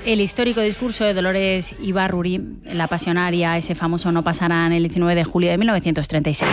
El histórico discurso de Dolores Ibárruri, la pasionaria, ese famoso no pasarán, el 19 de julio de 1936.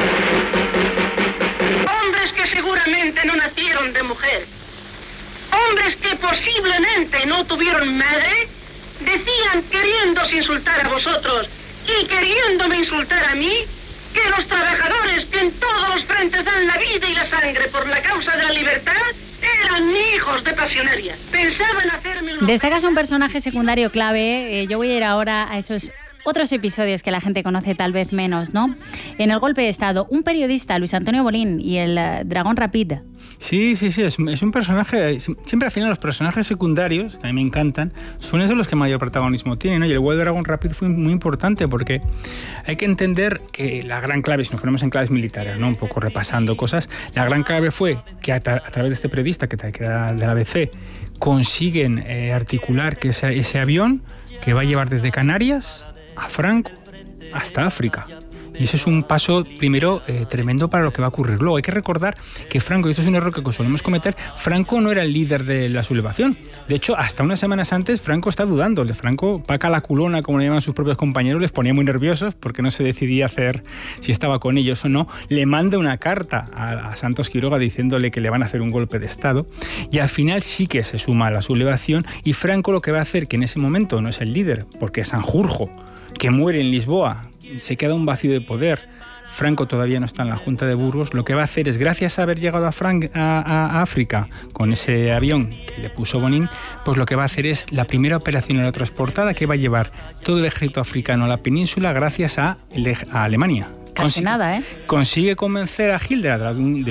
Hombres que seguramente no nacieron de mujer, hombres que posiblemente no tuvieron madre, decían, queriéndose insultar a vosotros y queriéndome insultar a mí, que los trabajadores que en todos los frentes dan la vida y la sangre por la causa de la libertad eran hijos de pasionaria. Pensaban hacerme un... Destacas un personaje secundario clave. Yo voy a ir ahora a esos otros episodios que la gente conoce tal vez menos, ¿no? En el golpe de Estado, un periodista, Luis Antonio Bolín, y el Dragón Rapid. Sí, es un personaje... Siempre al final los personajes secundarios, que a mí me encantan, son esos los que mayor protagonismo tienen, ¿no? Y el Wild Dragon Rapid fue muy importante porque hay que entender que la gran clave, si nos ponemos en claves militares, ¿no? Un poco repasando cosas, la gran clave fue que a través de este periodista, que era de la ABC, consiguen articular que ese avión que va a llevar desde Canarias a Franco hasta África. Y eso es un paso, primero, tremendo para lo que va a ocurrir luego. Hay que recordar que Franco, y esto es un error que solemos cometer, Franco no era el líder de la sublevación. De hecho, hasta unas semanas antes, Franco está dudando. Franco, paca la culona, como le llaman sus propios compañeros, les ponía muy nerviosos porque no se decidía hacer si estaba con ellos o no. Le manda una carta a Santos Quiroga diciéndole que le van a hacer un golpe de Estado. Y al final sí que se suma a la sublevación. Y Franco lo que va a hacer, que en ese momento no es el líder, porque es Sanjurjo, que muere en Lisboa, se queda un vacío de poder. Franco todavía no está en la Junta de Burgos. Lo que va a hacer es, gracias a haber llegado a África con ese avión que le puso Bonin, pues lo que va a hacer es la primera operación aerotransportada que va a llevar todo el ejército africano a la península gracias a Alemania. Casi nada, ¿eh? Consigue convencer a Hitler a través de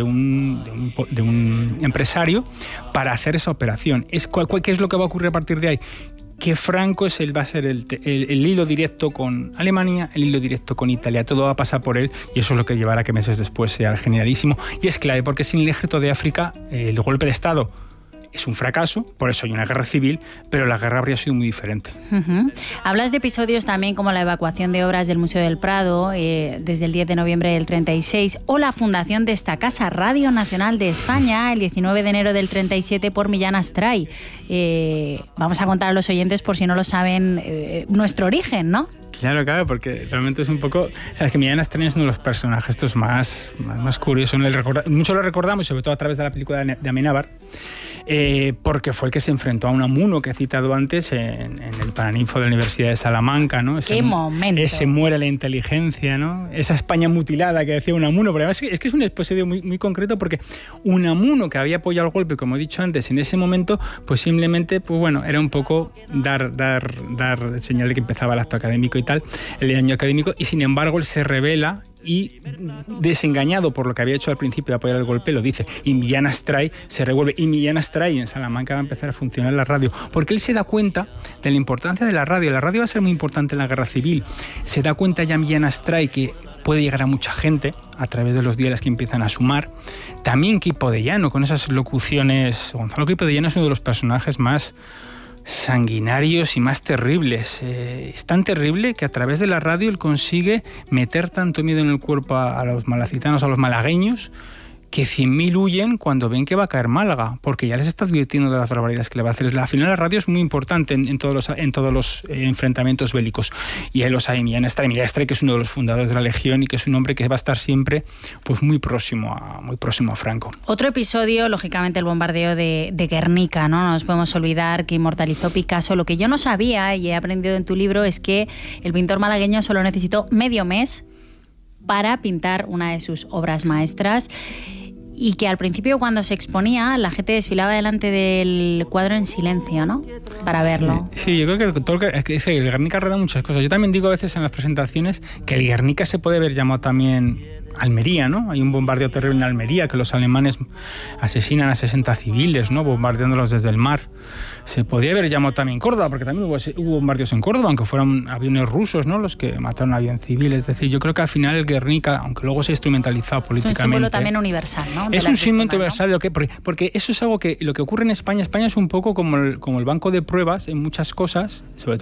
un empresario para hacer esa operación. ¿Qué es lo que va a ocurrir a partir de ahí? Que Franco va a ser el hilo directo con Alemania, el hilo directo con Italia. Todo va a pasar por él y eso es lo que llevará a que meses después sea el generalísimo. Y es clave porque sin el ejército de África el golpe de Estado es un fracaso, por eso hay una guerra civil, pero la guerra habría sido muy diferente. Uh-huh. Hablas de episodios también como la evacuación de obras del Museo del Prado desde el 10 de noviembre del 36 o la fundación de esta casa, Radio Nacional de España, el 19 de enero del 37 por Millán Astray. Vamos a contar a los oyentes, por si no lo saben, nuestro origen, ¿no? Claro, porque realmente es un poco... Sabes que Millán Astray es uno de los personajes estos más curiosos. Mucho lo recordamos, sobre todo a través de la película de Amenábar, porque fue el que se enfrentó a Unamuno, que he citado antes, en el Paraninfo de la Universidad de Salamanca, ¿no? ¡Qué momento! Ese muere la inteligencia, ¿no? Esa España mutilada que decía Unamuno. Pero además es que es un episodio muy concreto porque Unamuno, que había apoyado el golpe, como he dicho antes, en ese momento, pues simplemente, pues bueno, era un poco dar señal de que empezaba el acto académico y tal, el año académico, y sin embargo él se revela y, desengañado por lo que había hecho al principio de apoyar el golpe, lo dice. Y Millán Astray se revuelve. Y Millán Astray en Salamanca va a empezar a funcionar la radio. Porque él se da cuenta de la importancia de la radio. La radio va a ser muy importante en la guerra civil. Se da cuenta ya Millán Astray que puede llegar a mucha gente a través de los diales que empiezan a sumar. También Quipo de Llano, con esas locuciones. Gonzalo Quipo de Llano es uno de los personajes más sanguinarios y más terribles. Es tan terrible que a través de la radio él consigue meter tanto miedo en el cuerpo a los malacitanos, a los malagueños, que 100.000 huyen cuando ven que va a caer Málaga, porque ya les está advirtiendo de las barbaridades que le va a hacer. Al final la radio es muy importante en todos los enfrentamientos bélicos. Y ahí los hay. Millán Astray, que es uno de los fundadores de la Legión y que es un hombre que va a estar siempre pues muy próximo a Franco. Otro episodio, lógicamente, el bombardeo de Guernica, ¿no? No nos podemos olvidar que inmortalizó Picasso. Lo que yo no sabía y he aprendido en tu libro es que el pintor malagueño solo necesitó medio mes para pintar una de sus obras maestras y que al principio cuando se exponía la gente desfilaba delante del cuadro en silencio, ¿no? Para verlo. Sí, yo creo que el Guernica rueda muchas cosas. Yo también digo a veces en las presentaciones que el Guernica se puede ver llamado también Almería, ¿no? Hay un bombardeo terrible en Almería que los alemanes asesinan a 60 civiles, ¿no? Bombardeándolos desde el mar. Se podía haber llamado también Córdoba, porque también hubo bombardeos en Córdoba, aunque fueran aviones rusos, ¿no? Los que mataron a avión civil. Es decir, yo creo que al final el Guernica, aunque luego se ha instrumentalizado políticamente... Es un símbolo también universal, ¿no? Es un símbolo universal, ¿no? Porque eso es algo que lo que ocurre en España es un poco como el banco de pruebas en muchas cosas, sobre todo